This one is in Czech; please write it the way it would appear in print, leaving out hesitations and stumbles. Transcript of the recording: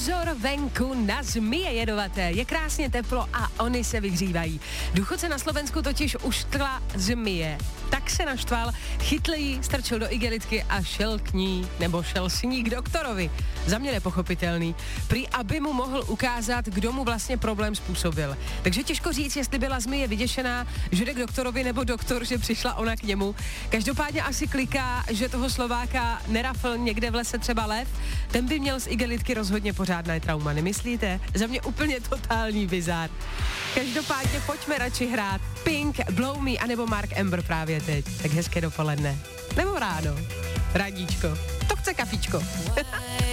Pozor, venku na zmije jedovaté. Je krásně teplo a oni se vyhřívají. Důchodce na Slovensku totiž uštvla zmije. Tak se naštval, chytl jí, strčil do igelitky a šel k ní, nebo šel s ní k doktorovi. Za mě nepochopitelný. Prý, aby mu mohl ukázat, kdo mu vlastně problém způsobil. Takže těžko říct, jestli byla zmije vyděšená, že jde k doktorovi, nebo doktor, že přišla ona k němu. Každopádně asi kliká, že toho Slováka nerafl někde v lese třeba lev. Ten by měl z igelitky rozhodně pořádné trauma, nemyslíte? Za mě úplně totální bizár. Každopádně pojďme radši hrát Pink, Blow Me, anebo Mark Amber právě teď. Tak hezké dopoledne. Nebo ráno. Raníčko. To chce kafičko.